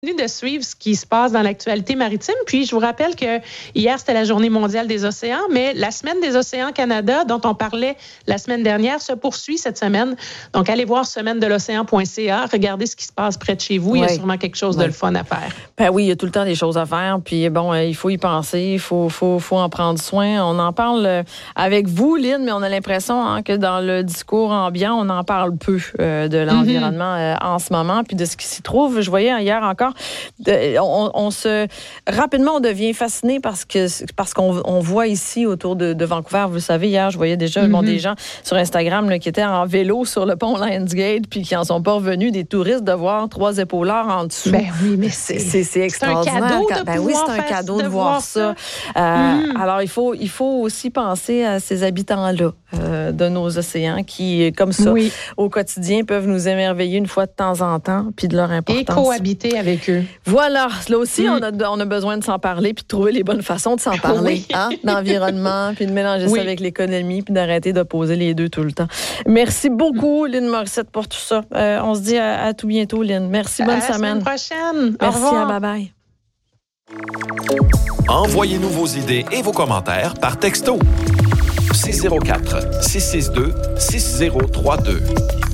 de suivre ce qui se passe dans l'actualité maritime. Puis, je vous rappelle que hier, c'était la Journée mondiale des océans, mais la Semaine des océans Canada, dont on parlait la semaine dernière, se poursuit cette semaine. Donc, allez voir semaine-de-l'océan.ca, regardez ce qui se passe près de chez vous. Il y a sûrement quelque chose de le fun à faire. Ben oui, il y a tout le temps des choses à faire. Puis, bon, il faut y penser, il faut en prendre soin. On en parle avec vous, Lynn, mais on a l'impression que dans le discours ambiant, on en parle peu de l'environnement en ce moment, puis de ce qui s'y trouve. Je voyais hier encore, rapidement, on devient fasciné parce qu'on voit ici autour de Vancouver. Vous le savez, hier, je voyais déjà des gens sur Instagram là, qui étaient en vélo sur le pont Lionsgate puis qui en sont pas revenus, des touristes, de voir 3 épaulards en dessous. Ben oui, mais c'est extraordinaire. C'est un cadeau de voir ça. Alors, il faut aussi penser à ces habitants-là de nos océans qui, comme ça, au quotidien, peuvent nous émerveiller une fois de temps en temps, puis de leur importance. Et cohabiter avec eux. Voilà. Là aussi, on a besoin de s'en parler, puis de trouver les bonnes façons de s'en parler. L'environnement, puis de mélanger ça avec l'économie, puis d'arrêter d'opposer les deux tout le temps. Merci beaucoup, Lynn Morissette, pour tout ça. On se dit à tout bientôt, Lynn. Merci, bonne semaine. À la semaine prochaine. Merci, au revoir. Bye-bye. Envoyez-nous vos idées et vos commentaires par texto. 604 662 6032.